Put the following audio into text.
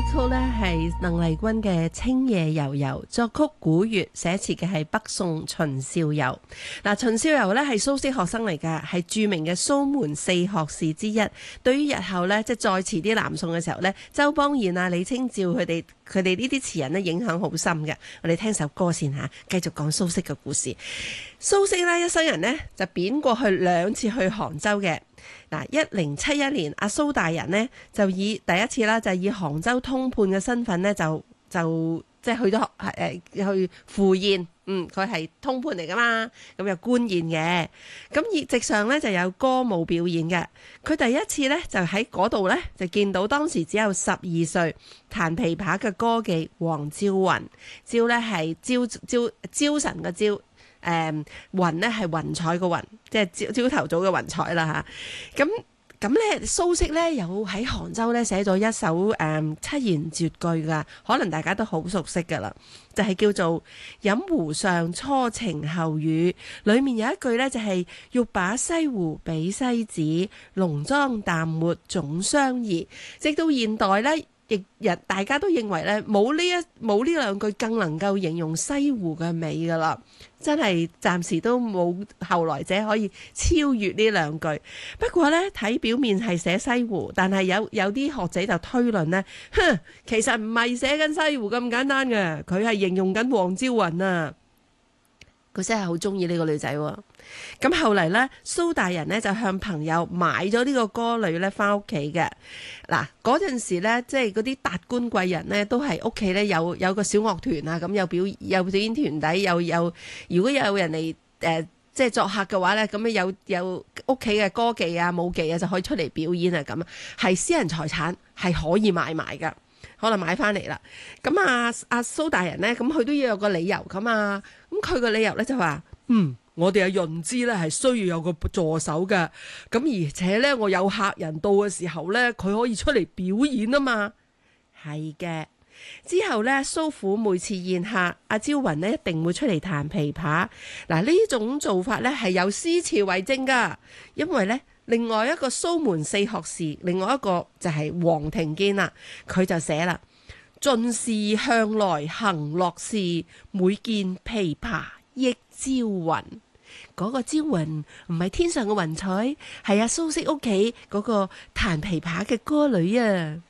曲咧係鄧麗君嘅《青夜悠悠》，作曲古月，寫詞嘅係北宋秦少游。嗱，秦少游咧係蘇軾學生嚟㗎，係著名嘅蘇門四學士之一。對於日後咧即係再遲啲南宋嘅時候咧，周邦彥啊、李清照佢哋呢啲詞人咧影響好深嘅。我哋聽首歌先嚇，繼續講蘇軾嘅故事。蘇軾咧一生人呢就貶過去2次去杭州嘅。嗱，1071年阿蘇大人呢就以第一次啦，就以杭州通判嘅身份呢，就即係去咗去赴宴，佢係通判嚟噶嘛，咁有官宴嘅，咁席上呢就有歌舞表演嘅。佢第一次呢就喺嗰度呢，就見到當時只有12歲彈琵琶嘅歌妓黃朝雲，朝呢係朝晨嘅朝。雲呢係雲彩個雲，即係朝頭早嘅雲彩啦吓。咁咧，蘇軾咧有喺杭州咧寫咗一首七言絕句噶，可能大家都好熟悉噶啦，就係叫做《飲湖上初晴後雨》。裏面有一句咧就係欲把西湖比西子，濃妝淡抹總相宜。直到現代咧，大家都認為咧冇呢兩句更能夠形容西湖嘅美噶啦，真係暫時都冇後來者可以超越呢兩句。不過呢，睇表面係寫西湖，但係有啲學者就推論呢，其實唔係寫緊西湖咁簡單嘅，佢係形容緊黃朝雲啊。佢真係好中意呢個女仔喎。咁後嚟呢，蘇大人呢就向朋友買咗呢個歌女呢翻屋企嘅。嗱，嗰陣時呢，即係嗰啲達官貴人呢，都係屋企呢有個小樂團啊，咁有表演團體，如果有人嚟即係作客嘅話呢，咁有屋企嘅歌妓啊、舞妓啊就可以出嚟表演啊，咁係私人財產，係可以買賣噶。可能買翻嚟啦，咁阿蘇大人呢，咁佢都要有個理由噶嘛。咁佢個理由呢，就話，我哋嘅潤之呢係需要有個助手嘅，咁而且呢，我有客人到嘅時候呢，佢可以出嚟表演啊嘛。係嘅。之後呢，蘇府每次宴客，阿朝雲呢一定會出嚟彈琵琶。嗱，呢種做法呢係有詩詞為證噶，因為呢。另外一個蘇門四學士，另外一個就係黃庭堅啦，佢就寫啦：盡是向來行樂事，每見琵琶憶朝雲。嗰個朝雲唔係天上嘅雲彩，係阿蘇軾屋企嗰個彈琵琶嘅歌女啊。